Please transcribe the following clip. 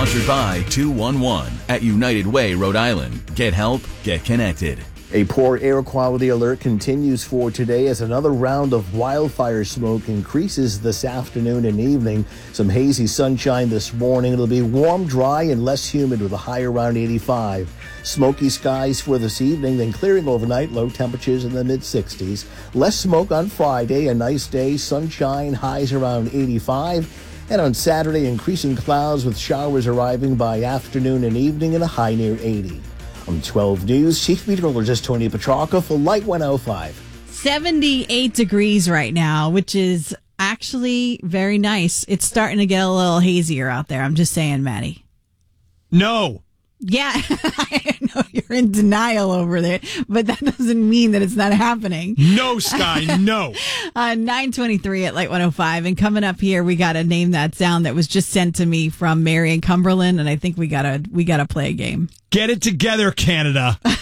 Sponsored by 211 at United Way, Rhode Island. Get help, get connected. A poor air quality alert continues for today as another round of wildfire smoke increases this afternoon and evening. Some hazy sunshine this morning. It'll be warm, dry, and less humid with a high around 85. Smoky skies for this evening, then clearing overnight, low temperatures in the mid-60s. Less smoke on Friday, a nice day, sunshine, highs around 85. And on Saturday, increasing clouds with showers arriving by afternoon and evening and a high near 80. On 12 News, Chief Meteorologist Tony Petrarca for Light 105. 78 degrees right now, which is actually very nice. It's starting to get a little hazier out there. I'm just saying, Maddie. No. Yeah, I know you're in denial over there, but that doesn't mean that it's not happening. No, Sky, no. 9:23 at Light 105, and coming up here, we got to name that sound that was just sent to me from Marion Cumberland, and I think we gotta play a game. Get it together, Canada.